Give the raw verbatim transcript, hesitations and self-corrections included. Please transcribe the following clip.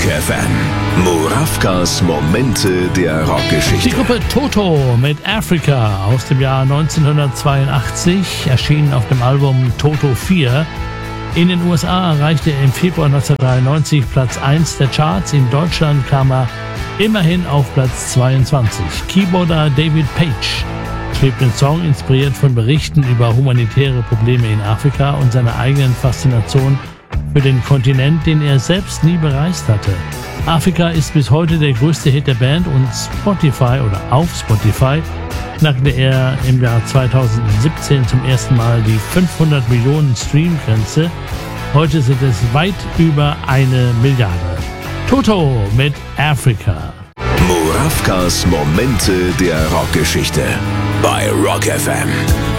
F M. Murawkas Momente der Rockgeschichte. Die Gruppe Toto mit Africa aus dem Jahr neunzehnhundertzweiundachtzig, erschienen auf dem Album Toto vier. In den U S A erreichte er im Februar neunzehnhundertdreiundneunzig Platz eins der Charts. In Deutschland kam er immerhin auf Platz zweiundzwanzig. Keyboarder David Page schrieb den Song, inspiriert von Berichten über humanitäre Probleme in Afrika und seiner eigenen Faszination für den Kontinent, den er selbst nie bereist hatte. Afrika ist bis heute der größte Hit der Band und Spotify oder auf Spotify knackte er im Jahr zweitausendsiebzehn zum ersten Mal die fünfhundert Millionen Stream-Grenze. Heute sind es weit über eine Milliarde. Toto mit Africa. Murawkas Momente der Rockgeschichte bei Rock F M.